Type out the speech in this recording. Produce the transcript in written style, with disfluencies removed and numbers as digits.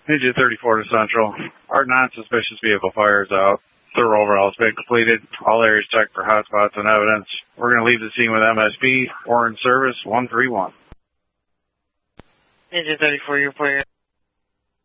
Engine 34 to Central. Our non-suspicious vehicle fire is out. Thorough overhaul has been completed. All areas checked for hotspots and evidence. We're going to leave the scene with MSP, Orange Service 131. Engine 34, you're